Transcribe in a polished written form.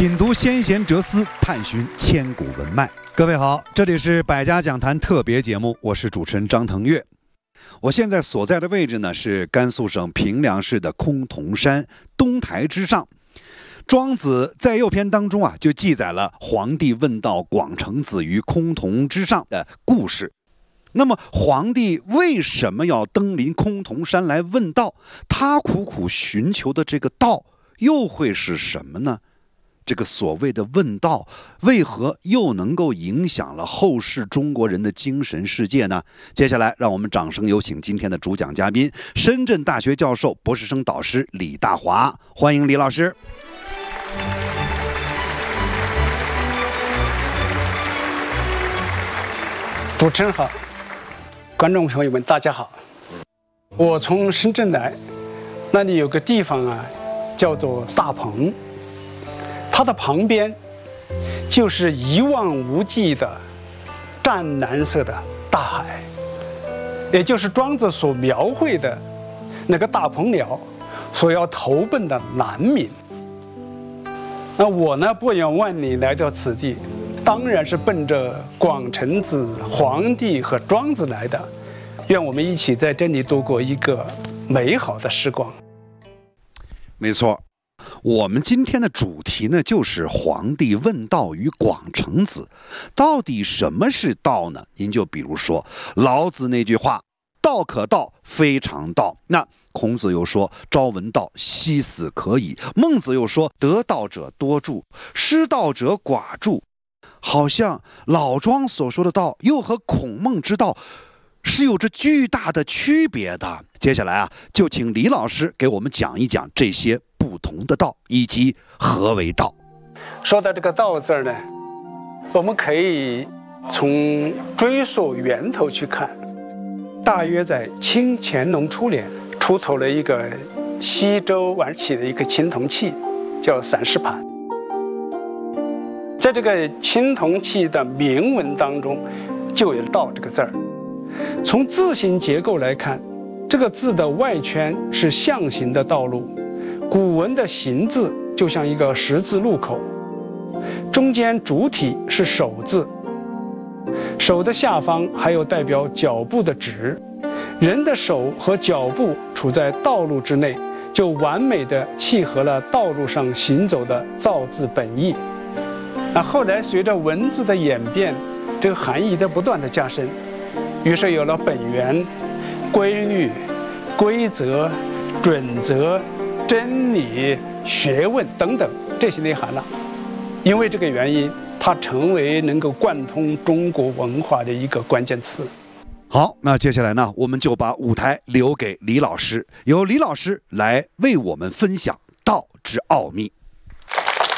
品读先贤哲思，探寻千古文脉。各位好，这里是百家讲坛特别节目，我是主持人张腾岳。我现在所在的位置呢，是甘肃省平凉市的崆峒山东台之上。庄子在右篇当中就记载了皇帝问道广成子于崆峒之上的故事。那么皇帝为什么要登临崆峒山来问道？他苦苦寻求的这个道又会是什么呢？这个所谓的问道，为何又能够影响了后世中国人的精神世界呢？接下来让我们掌声有请今天的主讲嘉宾，深圳大学教授、博士生导师李大华，欢迎李老师。 主持人好，观众朋友们大家好。我从深圳来，那里有个地方叫做大鹏，它的旁边就是一望无际的湛蓝色的大海，也就是庄子所描绘的那个大鹏鸟所要投奔的南冥。那我呢，不远万里来到此地，当然是奔着广成子、皇帝和庄子来的。愿我们一起在这里度过一个美好的时光。 没错，我们今天的主题呢，就是皇帝问道于广成子。到底什么是道呢？您就比如说老子那句话，道可道，非常道。那孔子又说朝闻道，夕死可矣。孟子又说得道者多助，失道者寡助。好像老庄所说的道又和孔孟之道是有着巨大的区别的。接下来就请李老师给我们讲一讲这些不同的道以及何为道。 说到这个道字呢，我们可以从追溯源头去看。大约在清乾隆初年出土了一个西周而起的一个青铜器，叫散氏盘。在这个青铜器的铭文当中就有道这个字儿。从字形结构来看，这个字的外圈是象形的道路，古文的形字就像一个十字路口，中间主体是手字，手的下方还有代表脚步的指，人的手和脚步处在道路之内，就完美的契合了道路上行走的造字本意。那后来随着文字的演变，这个含义在不断的加深，于是有了本源、规律、规则、准则、真理、学问等等这些内涵了。因为这个原因，它成为能够贯通中国文化的一个关键词。 好，那接下来呢，我们就把舞台留给李老师，由李老师来为我们分享道之奥秘。